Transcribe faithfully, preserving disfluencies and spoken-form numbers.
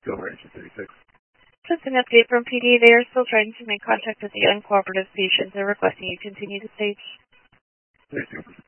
Go over engine thirty-six. Just an update from P D. They are still trying to make contact with the uncooperative patient. They're requesting you continue to stage. thirty-six.